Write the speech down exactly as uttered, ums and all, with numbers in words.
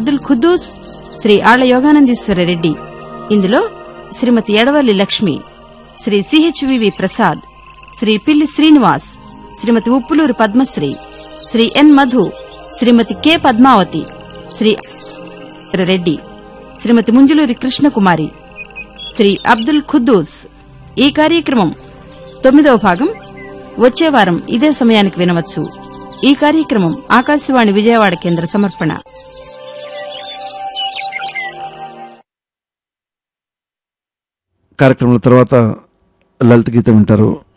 అబ్దుల్ ఖుద్దూస్, శ్రీ ఆళ్ల యోగానందీశ్వర రెడ్డి. ఇందులో శ్రీమతి ఎడవల్లి లక్ష్మి, శ్రీ సిహెచ్వివి ప్రసాద్, శ్రీ పిల్లి శ్రీనివాస్, శ్రీమతి ఉప్పులూరు పద్మశ్రీ, శ్రీ ఎన్ మధు, శ్రీమతి కె పద్మావతి, శ్రీ రెడ్డి, శ్రీమతి ముంజులూరి కృష్ణకుమారి, శ్రీ అబ్దుల్ ఖుద్దూస్. ఈ కార్యక్రమం తొమ్మిదవ భాగం వచ్చే వారం ఇదే సమయానికి వినవచ్చు. ఈ కార్యక్రమం ఆకాశవాణి విజయవాడ కేంద్ర సమర్పణ. కార్యక్రమాల తర్వాత లలిత గీతం వింటారు.